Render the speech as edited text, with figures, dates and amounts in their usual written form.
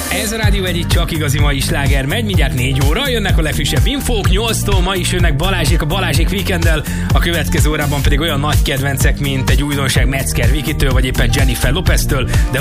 Ez a Rádió Egy, csak igazi mai sláger megy, mindjárt 4 óra, jönnek a legfrissebb infók, 8-tól ma is jönnek Balázsék a Balázsék Weekenddel, a következő órában pedig olyan nagy kedvencek, mint egy újdonság Metzger Vikitől, vagy éppen Jennifer Lopeztől, de